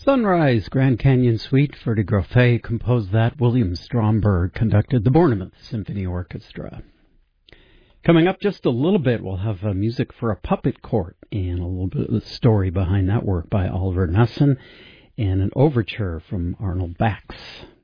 Sunrise, Grand Canyon Suite for de Groffet composed that. William Stromberg conducted the Bournemouth Symphony Orchestra. Coming up just a little bit, we'll have music for a puppet court and a little bit of the story behind that work by Oliver Knussen and an overture from Arnold Bax.